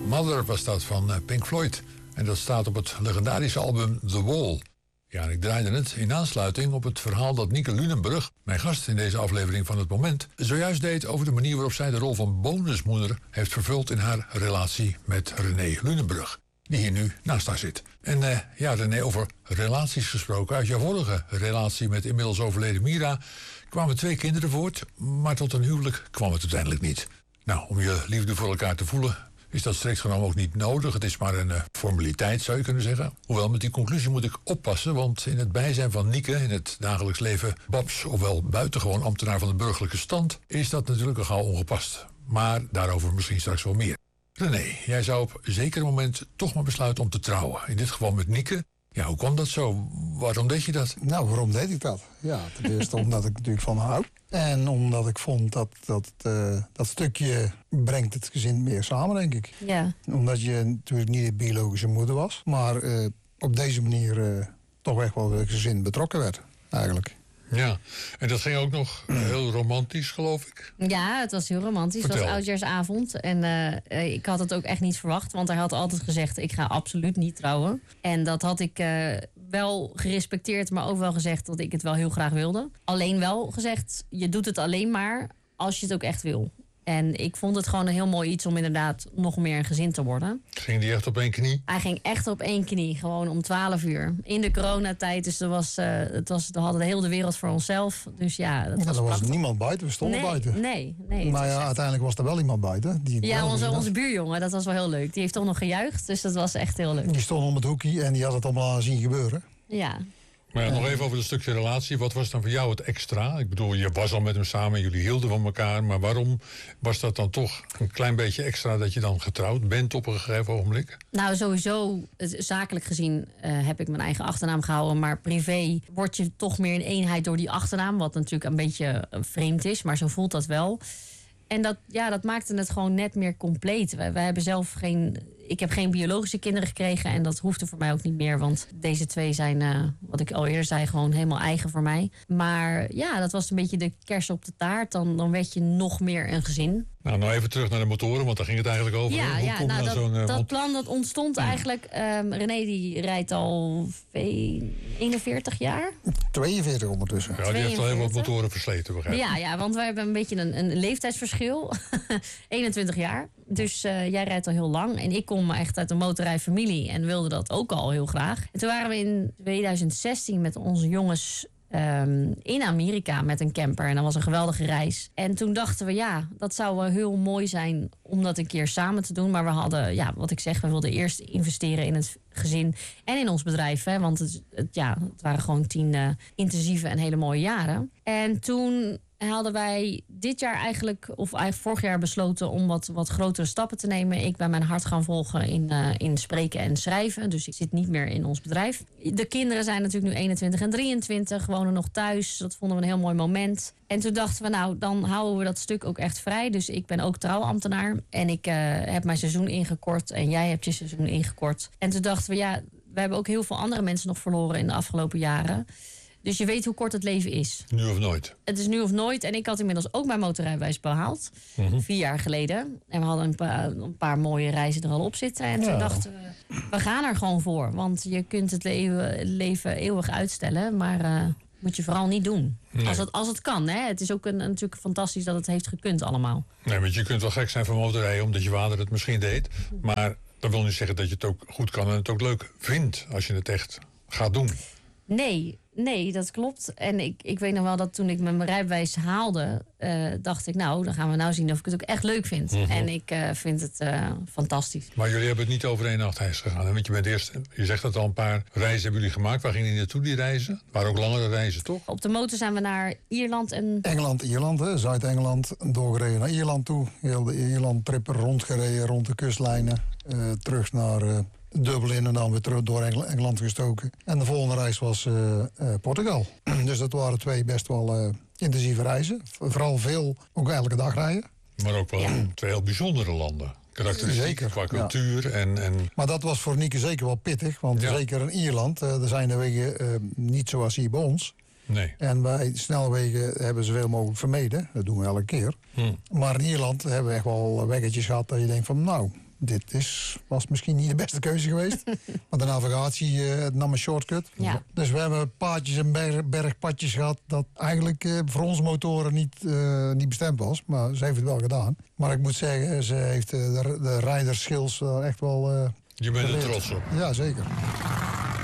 Mother was dat van Pink Floyd. En dat staat op het legendarische album The Wall. Ja, en ik draaide het in aansluiting op het verhaal dat Nieke Lunenburg, mijn gast in deze aflevering van Het Moment, zojuist deed over de manier waarop zij de rol van bonusmoeder heeft vervuld in haar relatie met René Lunenburg, die hier nu naast haar zit. En ja, René, over relaties gesproken. Uit jouw vorige relatie met inmiddels overleden Mira kwamen 2 kinderen voort, maar tot een huwelijk kwam het uiteindelijk niet. Nou, om je liefde voor elkaar te voelen is dat strikt genomen ook niet nodig. Het is maar een formaliteit, zou je kunnen zeggen. Hoewel, met die conclusie moet ik oppassen, want in het bijzijn van Nieke, in het dagelijks leven Babs, ofwel buitengewoon ambtenaar van de burgerlijke stand, is dat natuurlijk al gauw ongepast. Maar daarover misschien straks wel meer. René, jij zou op een zeker moment toch maar besluiten om te trouwen. In dit geval met Nieke. Ja, hoe kwam dat zo? Waarom deed je dat? Nou, waarom deed ik dat? Ja, ten eerste omdat ik natuurlijk van haar hou. En omdat ik vond dat stukje brengt het gezin meer samen, denk ik. Ja. Omdat je natuurlijk niet de biologische moeder was. Maar op deze manier toch echt wel het gezin betrokken werd, eigenlijk. Ja, en dat ging ook nog heel romantisch, geloof ik. Ja, het was heel romantisch. Vertel. Het was oudjaarsavond. En ik had het ook echt niet verwacht. Want hij had altijd gezegd, ik ga absoluut niet trouwen. En dat had ik wel gerespecteerd, maar ook wel gezegd dat ik het wel heel graag wilde. Alleen wel gezegd, je doet het alleen maar als je het ook echt wil. En ik vond het gewoon een heel mooi iets om inderdaad nog meer een gezin te worden. Ging die echt op 1 knie? Hij ging echt op 1 knie, gewoon om 12 uur. In de coronatijd, dus we hadden de hele wereld voor onszelf. Dus ja, dat was er was prachtig. niemand buiten, we stonden buiten. Nee. Maar ja, uiteindelijk was er wel iemand buiten. Onze buurjongen, dat was wel heel leuk. Die heeft toch nog gejuicht, dus dat was echt heel leuk. Die stond om het hoekje en die had het allemaal aan zien gebeuren. Ja. Maar ja, nog even over het stukje relatie. Wat was dan voor jou het extra? Ik bedoel, je was al met hem samen, jullie hielden van elkaar. Maar waarom was dat dan toch een klein beetje extra dat je dan getrouwd bent op een gegeven ogenblik? Nou, sowieso, zakelijk gezien heb ik mijn eigen achternaam gehouden. Maar privé word je toch meer een eenheid door die achternaam. Wat natuurlijk een beetje vreemd is, maar zo voelt dat wel. En dat maakte het gewoon net meer compleet. Wij hebben zelf ik heb geen biologische kinderen gekregen. En dat hoefde voor mij ook niet meer. Want deze 2 zijn, wat ik al eerder zei, gewoon helemaal eigen voor mij. Maar ja, dat was een beetje de kers op de taart. Dan werd je nog meer een gezin. Nou even terug naar de motoren, want daar ging het eigenlijk over. Dat plan dat ontstond eigenlijk. René die rijdt al 41 jaar. 42 ondertussen. Ja, die heeft al heel wat motoren versleten, begrijp ik. Ja, want wij hebben een beetje een leeftijdsverschil. 21 jaar. Dus jij rijdt al heel lang. En ik kom echt uit een motorrijfamilie en wilde dat ook al heel graag. En toen waren we in 2016 met onze jongens in Amerika met een camper. En dat was een geweldige reis. En toen dachten we, ja, dat zou wel heel mooi zijn om dat een keer samen te doen. Maar we hadden, ja, wat ik zeg, we wilden eerst investeren in het gezin en in ons bedrijf. Hè, want het waren gewoon 10 intensieve en hele mooie jaren. En toen hadden wij dit jaar eigenlijk vorig jaar besloten om wat grotere stappen te nemen. Ik ben mijn hart gaan volgen in spreken en schrijven. Dus ik zit niet meer in ons bedrijf. De kinderen zijn natuurlijk nu 21 en 23, wonen nog thuis. Dat vonden we een heel mooi moment. En toen dachten we, nou, dan houden we dat stuk ook echt vrij. Dus ik ben ook trouwambtenaar. En ik heb mijn seizoen ingekort. En jij hebt je seizoen ingekort. En toen dachten we, ja, we hebben ook heel veel andere mensen nog verloren in de afgelopen jaren. Dus je weet hoe kort het leven is. Nu of nooit. Het is nu of nooit. En ik had inmiddels ook mijn motorrijbewijs behaald. 4 jaar geleden. En we hadden een paar mooie reizen er al op zitten. En toen dachten we gaan er gewoon voor. Want je kunt het leven eeuwig uitstellen. Maar moet je vooral niet doen. Nee. Als het kan. Hè? Het is ook natuurlijk fantastisch dat het heeft gekund allemaal. Nee, want je kunt wel gek zijn van motorrijden omdat je vader het misschien deed. Maar dat wil niet zeggen dat je het ook goed kan en het ook leuk vindt als je het echt gaat doen. Nee, dat klopt. En ik weet nog wel dat toen ik mijn rijbewijs haalde, dacht ik, nou, dan gaan we nou zien of ik het ook echt leuk vind. En ik vind het fantastisch. Maar jullie hebben het niet over 1 nachtreis gegaan. Hè? Want je bent eerst, je zegt dat al, een paar reizen hebben jullie gemaakt. Waar gingen jullie naartoe, die reizen? Het waren ook langere reizen, toch? Op de motor zijn we naar Ierland en... Ierland, hè? Zuid-Engeland, doorgereden naar Ierland toe. Heel de Ierland-trip rondgereden, rond de kustlijnen. Terug naar Dublin en dan weer terug door Engeland gestoken. En de volgende reis was Portugal. Dus dat waren 2 best wel intensieve reizen. Vooral veel, ook elke dag rijden. Maar ook wel 2 heel bijzondere landen. Karakteristiek qua cultuur. Ja. En... Maar dat was voor Nieke zeker wel pittig. Want zeker in Ierland, er zijn de wegen niet zoals hier bij ons. Nee. En bij snelwegen hebben ze zoveel mogelijk vermeden. Dat doen we elke keer. Maar in Ierland hebben we echt wel weggetjes gehad dat je denkt van, nou, dit was misschien niet de beste keuze geweest. Maar de navigatie nam een shortcut. Ja. Dus we hebben paadjes en bergpadjes gehad dat eigenlijk voor onze motoren niet bestemd was. Maar ze heeft het wel gedaan. Maar ik moet zeggen, ze heeft de rijderskills echt wel... Je bent er trots op. Ja, zeker.